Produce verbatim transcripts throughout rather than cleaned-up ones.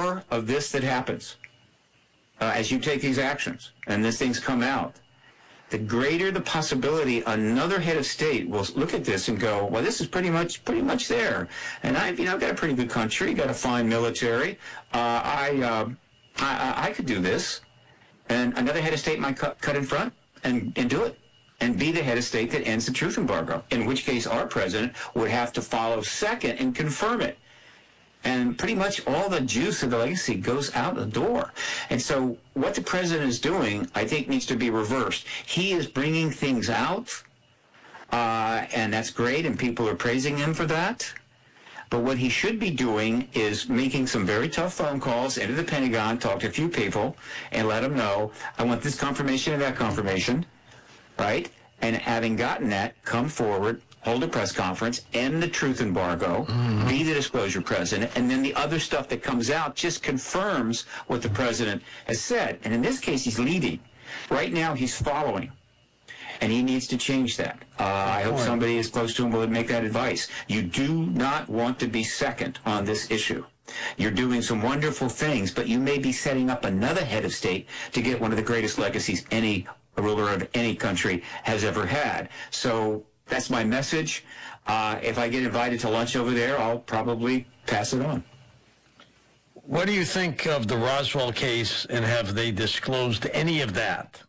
more of this that happens, uh, as you take these actions and these things come out, the greater the possibility another head of state will look at this and go, well, this is pretty much pretty much there. And I've, you know, I've got a pretty good country, got a fine military. Uh, I, uh, I I could do this. And another head of state might cut, cut in front and, and do it. And be the head of state that ends the truth embargo, in which case our president would have to follow second and confirm it. And pretty much all the juice of the legacy goes out the door. And so what the president is doing, I think, needs to be reversed. He is bringing things out, uh, and that's great, and people are praising him for that. But what he should be doing is making some very tough phone calls into the Pentagon, talk to a few people, and let them know, I want this confirmation and that confirmation, right? And having gotten that, come forward, hold a press conference, end the truth embargo, mm-hmm. be the disclosure president, and then the other stuff that comes out just confirms what the president has said. And in this case, he's leading. Right now, he's following. And he needs to change that. Uh, I hope somebody is close to him will make that advice. You do not want to be second on this issue. You're doing some wonderful things, but you may be setting up another head of state to get one of the greatest legacies any ruler of any country has ever had. So that's my message. Uh, if I get invited to lunch over there, I'll probably pass it on. What do you think of the Roswell case, and have they disclosed any of that?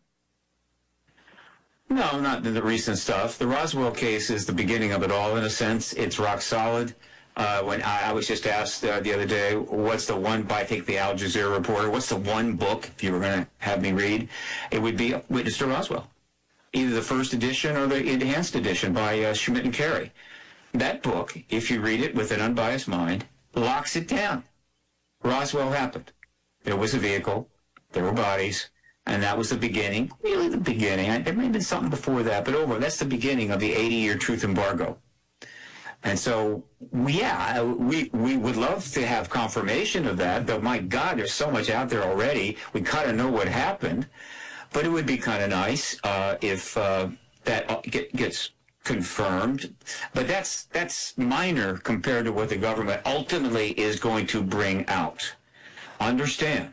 No, not the, the recent stuff. The Roswell case is the beginning of it all, in a sense. It's rock solid. Uh, when I, I was just asked uh, the other day, what's the one, by I think the Al Jazeera reporter, what's the one book, if you were going to have me read, it would be Witness to Roswell. Either the first edition or the enhanced edition by uh, Schmidt and Carey. That book, if you read it with an unbiased mind, locks it down. Roswell happened. There was a vehicle, there were bodies, and that was the beginning, really the beginning. There may have been something before that, but over, that's the beginning of the eighty-year truth embargo. And so, yeah, we we would love to have confirmation of that, but my God, there's so much out there already. We kind of know what happened. But it would be kind of nice uh, if uh, that get, gets confirmed. But that's that's minor compared to what the government ultimately is going to bring out. Understand,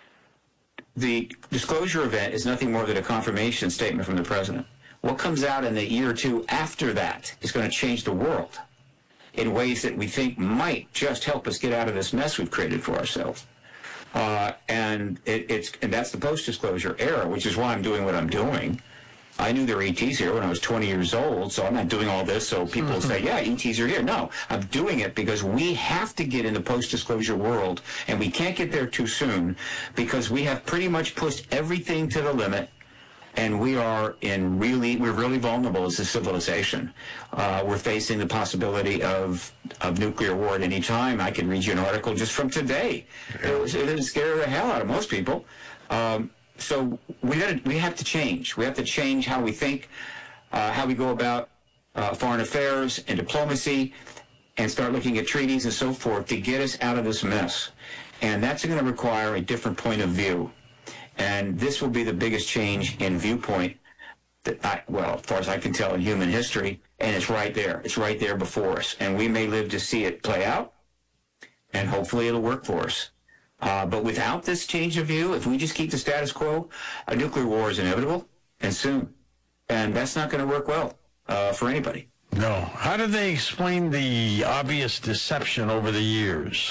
the disclosure event is nothing more than a confirmation statement from the president. What comes out in the year or two after that is going to change the world in ways that we think might just help us get out of this mess we've created for ourselves. Uh, and it, it's and that's the post-disclosure era, which is why I'm doing what I'm doing. I knew there were E Ts here when I was twenty years old, so I'm not doing all this so people mm-hmm. say, yeah, E Ts are here. No, I'm doing it because we have to get in the post-disclosure world, and we can't get there too soon because we have pretty much pushed everything to the limit, and we are in really, we're really vulnerable as a civilization. Uh, we're facing the possibility of, of nuclear war at any time. I can read you an article just from today. Yeah. It was, it didn't scare the hell out of most people. Um, so we gotta, we have to change. We have to change how we think, uh, how we go about uh, foreign affairs and diplomacy, and start looking at treaties and so forth to get us out of this mess. And that's going to require a different point of view. And this will be the biggest change in viewpoint that I, well, as far as I can tell in human history, and it's right there. It's right there before us. And we may live to see it play out, and hopefully it'll work for us. Uh, but without this change of view, if we just keep the status quo, a nuclear war is inevitable, and soon. And that's not going to work well uh, for anybody. No. How do they explain the obvious deception over the years?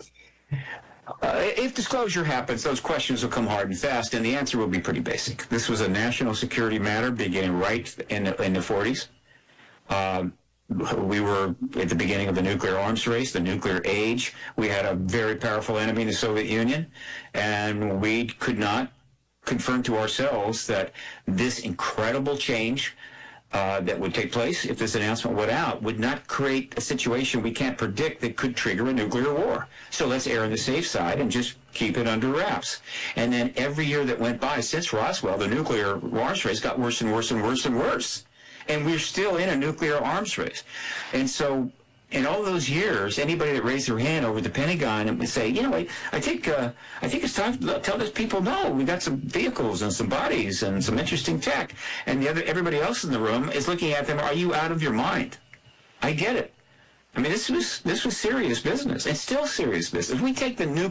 Uh, if disclosure happens, those questions will come hard and fast, and the answer will be pretty basic. This was a national security matter beginning right in the, in the forties. Um, we were at the beginning of the nuclear arms race, the nuclear age. We had a very powerful enemy in the Soviet Union, and we could not confirm to ourselves that this incredible change Uh, that would take place if this announcement went out would not create a situation we can't predict that could trigger a nuclear war. So let's err on the safe side and just keep it under wraps. And then every year that went by since Roswell, the nuclear arms race got worse and worse and worse and worse. And we're still in a nuclear arms race. And so in all those years, anybody that raised their hand over the Pentagon and would say, you know, I, I think uh, I think it's time to tell these people, no, we got some vehicles and some bodies and some interesting tech. And the other, everybody else in the room is looking at them, are you out of your mind? I get it. I mean, this was this was serious business. It's still serious business. If we take the nuclear